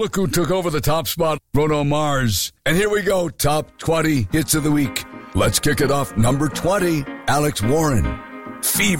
look who took over the top spot, Bruno Mars. And here we go, top 20 hits of the week. Let's kick it off. Number 20, Alex Warren, Fever.